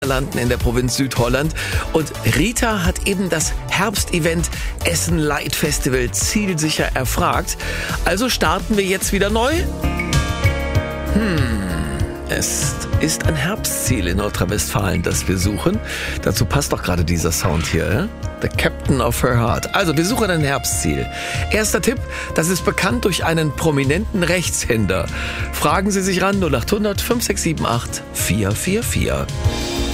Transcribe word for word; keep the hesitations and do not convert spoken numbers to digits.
landen in der Provinz Südholland. Und Rita hat eben das Herbstevent Essen Light Festival zielsicher erfragt. Also starten wir jetzt wieder neu? Hm, es ist ein Herbstziel in Nordrhein-Westfalen, das wir suchen. Dazu passt doch gerade dieser Sound hier, ja? The Captain of Her Heart. Also, wir suchen ein Herbstziel. Erster Tipp, das ist bekannt durch einen prominenten Rechtshänder. Fragen Sie sich ran, null acht hundert fünf sechs sieben acht vier vier vier.